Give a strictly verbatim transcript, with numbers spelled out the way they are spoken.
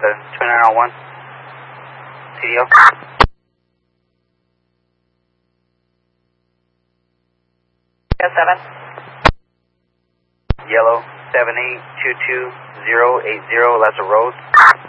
seven, twenty-nine oh one, C D O. Yes, seven. Yellow, seven eight two two zero eight zero, that's a road.